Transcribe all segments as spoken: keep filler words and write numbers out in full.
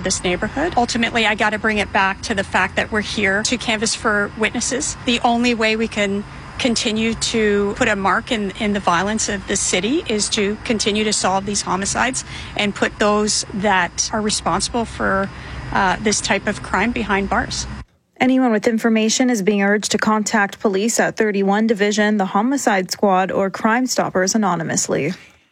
this neighborhood. Ultimately, I got to bring it back to the fact that we're here to canvass for witnesses. The only way we can continue to put a mark in, in the violence of the city is to continue to solve these homicides and put those that are responsible for uh, this type of crime behind bars. Anyone with information is being urged to contact police at thirty-one Division, the Homicide Squad, or Crime Stoppers anonymously.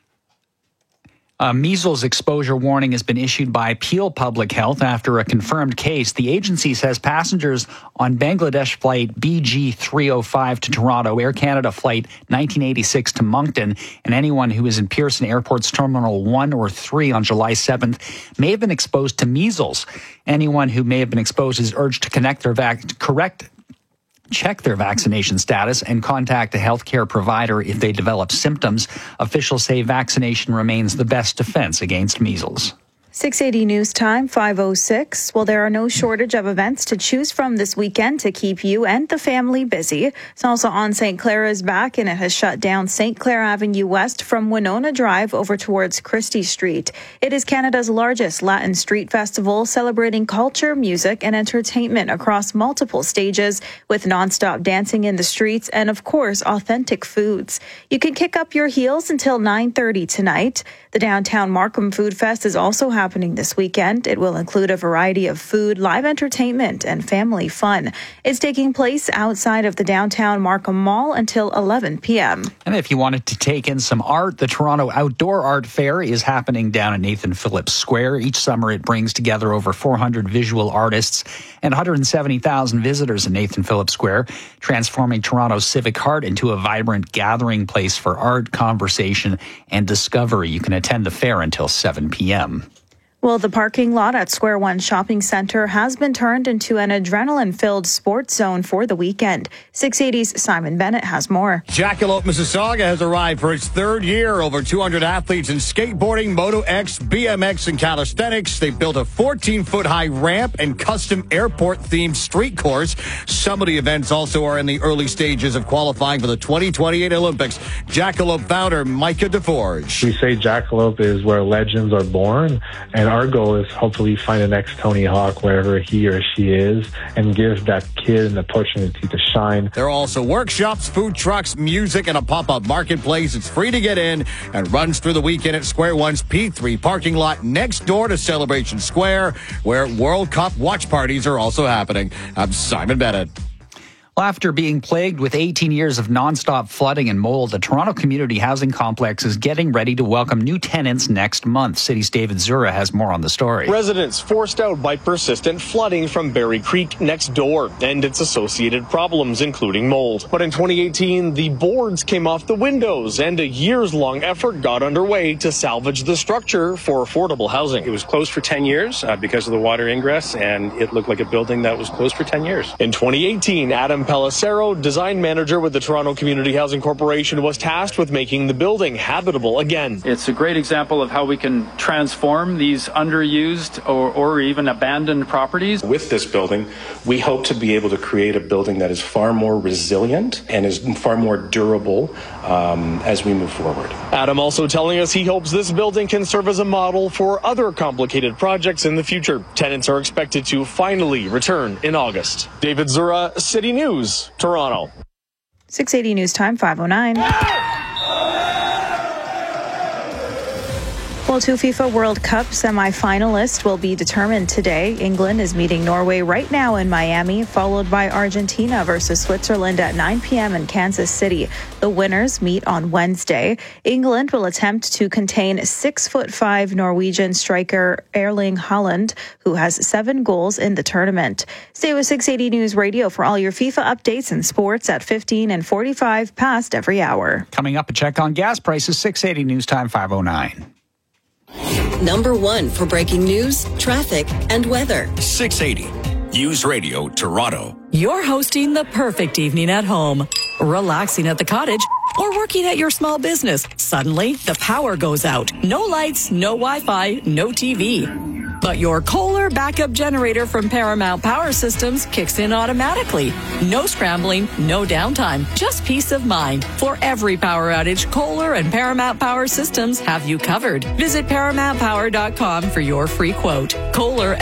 A measles exposure warning has been issued by Peel Public Health after a confirmed case. The agency says passengers on Bangladesh flight B G three oh five to Toronto, Air Canada flight nineteen eighty-six to Moncton, and anyone who is in Pearson Airport's Terminal one or three on July seventh may have been exposed to measles. Anyone who may have been exposed is urged to connect their vac- correct check their vaccination status and contact a healthcare provider if they develop symptoms. Officials say vaccination remains the best defense against measles. six eighty News Time, five oh six. Well, there are no shortage of events to choose from this weekend to keep you and the family busy. Salsa on Saint Clair is back, and it has shut down Saint Clair Avenue West from Winona Drive over towards Christie Street. It is Canada's largest Latin street festival, celebrating culture, music, and entertainment across multiple stages, with nonstop dancing in the streets and, of course, authentic foods. You can kick up your heels until nine thirty tonight. The Downtown Markham Food Fest is also happening this weekend. It will include a variety of food, live entertainment, and family fun. It's taking place outside of the Downtown Markham Mall until eleven p.m. And if you wanted to take in some art, the Toronto Outdoor Art Fair is happening down at Nathan Phillips Square. Each summer it brings together over four hundred visual artists and one hundred seventy thousand visitors in Nathan Phillips Square, transforming Toronto's civic heart into a vibrant gathering place for art, conversation, and discovery. You can attend the fair until seven p.m. Well, the parking lot at Square One Shopping Centre has been turned into an adrenaline-filled sports zone for the weekend. six eighty's Simon Bennett has more. Jackalope, Mississauga has arrived for its third year. Over two hundred athletes in skateboarding, Moto X, B M X, and calisthenics. They built a fourteen-foot high ramp and custom airport-themed street course. Some of the events also are in the early stages of qualifying for the twenty twenty-eight Olympics. Jackalope founder Micah DeForge. We say Jackalope is where legends are born, and our goal is hopefully find the next Tony Hawk wherever he or she is and give that kid an opportunity to shine. There are also workshops, food trucks, music, and a pop-up marketplace. It's free to get in and runs through the weekend at Square One's P three parking lot next door to Celebration Square, where World Cup watch parties are also happening. I'm Simon Bennett. Well, after being plagued with eighteen years of nonstop flooding and mold, the Toronto Community Housing Complex is getting ready to welcome new tenants next month. City's David Zura has more on the story. Residents forced out by persistent flooding from Berry Creek next door and its associated problems, including mold. But in twenty eighteen, the boards came off the windows and a years-long effort got underway to salvage the structure for affordable housing. It was closed for ten years uh, because of the water ingress, and it looked like a building that was closed for ten years. In twenty eighteen, Adam Pellicero, design manager with the Toronto Community Housing Corporation, was tasked with making the building habitable again. It's a great example of how we can transform these underused or, or even abandoned properties. With this building, we hope to be able to create a building that is far more resilient and is far more durable um, as we move forward. Adam also telling us he hopes this building can serve as a model for other complicated projects in the future. Tenants are expected to finally return in August. David Zura, City News, Toronto. six eighty News Time, five oh nine. Well, two FIFA World Cup semi-finalists will be determined today. England is meeting Norway right now in Miami, followed by Argentina versus Switzerland at nine p.m. in Kansas City. The winners meet on Wednesday. England will attempt to contain six foot five Norwegian striker Erling Haaland, who has seven goals in the tournament. Stay with six eighty News Radio for all your FIFA updates and sports at fifteen and forty-five past every hour. Coming up, a check on gas prices, six eighty News Time, five oh nine. Number one for breaking news, traffic, and weather. six eighty News Radio Toronto. You're hosting the perfect evening at home, relaxing at the cottage, or working at your small business. Suddenly, the power goes out. No lights, no Wi-Fi, no T V. But your Kohler backup generator from Paramount Power Systems kicks in automatically. No scrambling, no downtime, just peace of mind. For every power outage, Kohler and Paramount Power Systems have you covered. Visit paramount power dot com for your free quote. Kohler